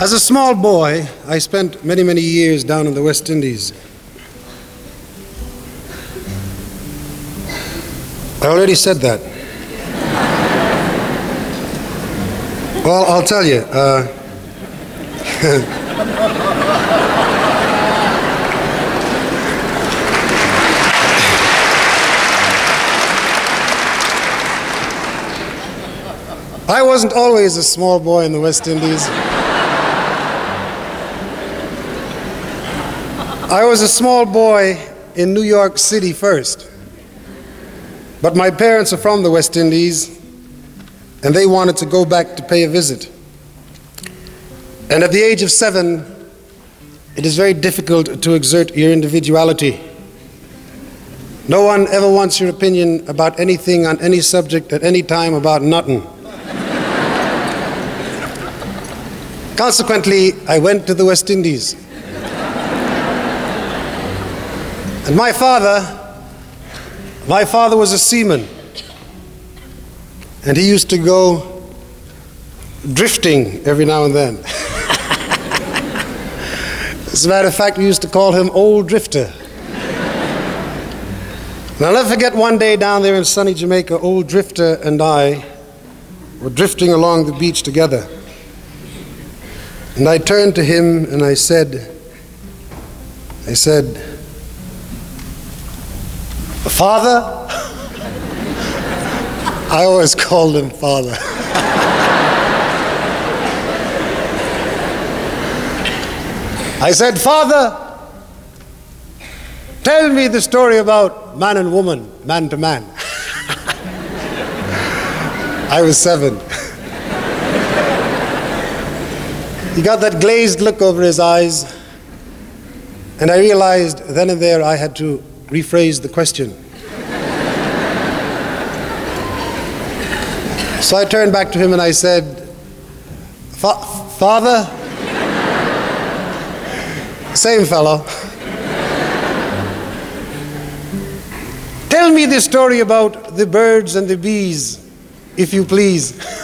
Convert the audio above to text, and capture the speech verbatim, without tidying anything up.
As a small boy, I spent many, many years down in the West Indies. I already said that. Well, I'll tell you. Uh, I wasn't always a small boy in the West Indies. I was a small boy in New York City first. But my parents are from the West Indies, and they wanted to go back to pay a visit. And at the age of seven, it is very difficult to exert your individuality. No one ever wants your opinion about anything on any subject at any time about nothing. Consequently, I went to the West Indies. And my father, my father was a seaman. And he used to go drifting every now and then. As a matter of fact, we used to call him Old Drifter. And I'll never forget one day down there in sunny Jamaica, Old Drifter and I were drifting along the beach together. And I turned to him and I said, I said, "Father?" I always called him Father. I said, "Father, tell me the story about man and woman, man to man." I was seven. He got that glazed look over his eyes, and I realized then and there I had to rephrase the question. So I turned back to him and I said, Fa- Father? Same fellow. Tell me the story about the birds and the bees, if you please.